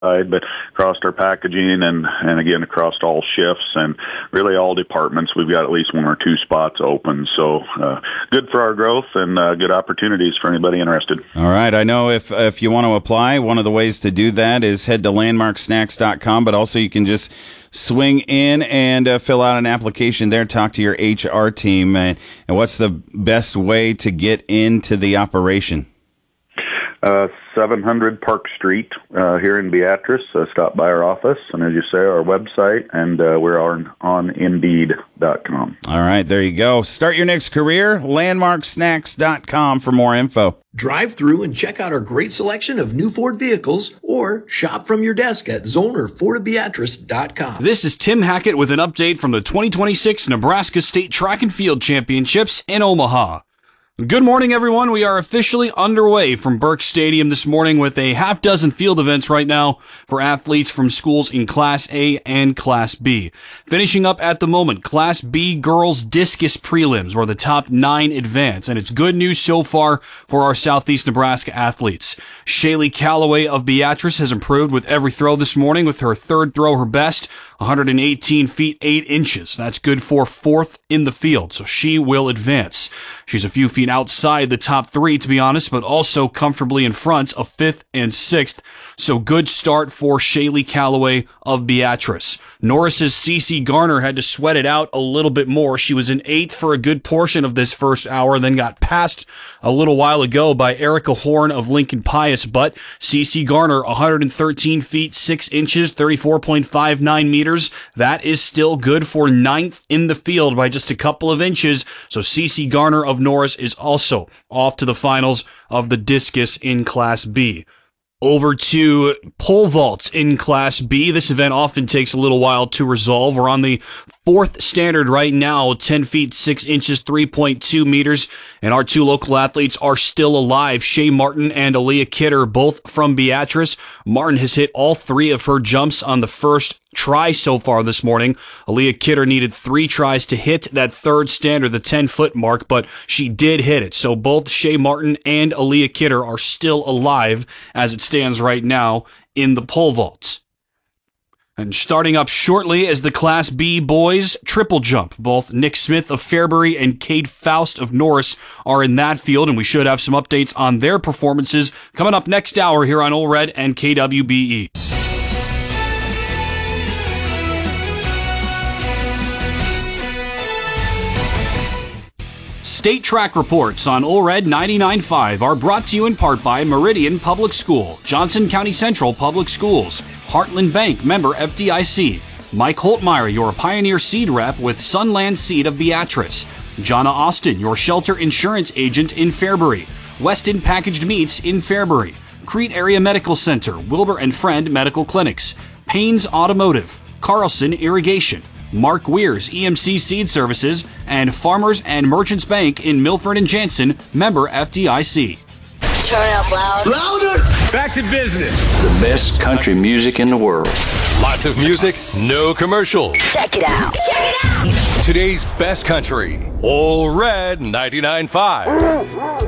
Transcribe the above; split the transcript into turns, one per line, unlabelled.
but across our packaging and again across all shifts and really all departments, we've got at least one or two spots open. So good for our growth and good opportunities for anybody interested.
All right. I know if you want to apply, one of the ways to do that is head to landmarksnacks.com, but also you can just swing in and fill out an application there, talk to your HR team. And what's the best way to get into the operation?
700 Park Street here in Beatrice. Stop by our office, and as you say, our website, and we're on Indeed.com.
All right, there you go. Start your next career, landmarksnacks.com for more info.
Drive through and check out our great selection of new Ford vehicles, or shop from your desk at zonerFordofBeatrice.com.
This is Tim Hackett with an update from the 2026 Nebraska State Track and Field Championships in Omaha. Good morning, everyone. We are officially underway from Burke Stadium this morning with a half dozen field events right now for athletes from schools in Class A and Class B. Finishing up at the moment, Class B girls discus prelims, where the top 9 advance, and it's good news so far for our Southeast Nebraska athletes. Shaylee Calloway of Beatrice has improved with every throw this morning, with her third throw her best, 118 feet 8 inches. That's good for 4th in the field, so she will advance. She's a few feet outside the top 3, to be honest, but also comfortably in front of 5th and 6th. So good start for Shaylee Calloway of Beatrice. Norris's Cece Garner had to sweat it out a little bit more. She was in 8th for a good portion of this first hour, then got passed a little while ago by Erica Horn of Lincoln Pius, but Cece Garner, 113 feet 6 inches, 34.59 meters. That is still good for 9th in the field by just a couple of inches. So Cece Garner of Norris is also off to the finals of the discus in Class B. Over to pole vaults in Class B. This event often takes a little while to resolve. We're on the 4th standard right now, 10 feet 6 inches, 3.2 meters, and our 2 local athletes are still alive. Shay Martin and Aaliyah Kidder, both from Beatrice. Martin has hit all 3 of her jumps on the first try so far this morning. Aaliyah Kidder needed 3 tries to hit that 3rd standard, the 10-foot mark, but she did hit it. So both Shay Martin and Aaliyah Kidder are still alive as it stands right now in the pole vaults. And starting up shortly is the Class B boys triple jump. Both Nick Smith of Fairbury and Cade Faust of Norris are in that field, and we should have some updates on their performances coming up next hour here on Ole Red and KWBE. State track reports on Ole Red 99.5 are brought to you in part by Meridian Public School, Johnson County Central Public Schools, Heartland Bank, member FDIC, Mike Holtmeyer, your Pioneer Seed Rep with Sunland Seed of Beatrice, Jonna Austin, your shelter insurance agent in Fairbury, Weston Packaged Meats in Fairbury, Crete Area Medical Center, Wilbur and Friend Medical Clinics, Paynes Automotive, Carlson Irrigation, Mark Weir's EMC Seed Services, and Farmers and Merchants Bank in Milford and Jansen, member FDIC.
Turn it up loud.
Louder! Back to business.
The best country music in the world.
Lots of music, no commercials.
Check it out. Check it out.
Today's best country. Ole Red 99.5.